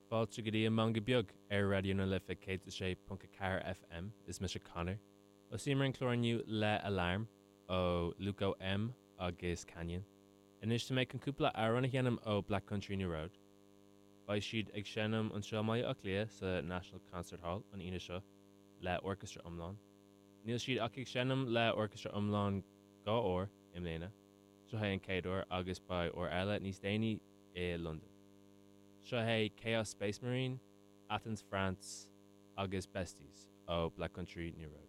Fáilte go dtí manga beag radio na lifa cé sé punca car FM is me se Connor. O si mar an chlórniu le alarm ó Luco M agus Canyon. Inis méid an cúpla áran a dhéanam ó Black Country New Road. Ba siad ag senam an seo mai ach lia sa National Concert Hall an ina seo le Orchestra Umlán. Níl siad ach ag senam le Orchestra Umlán gá ór im léna, seo é an céadúir agus ba ó eile níos déine i London. Seo é Chaos Space Marine, Athens, France agus Besties ó Black Country New Road.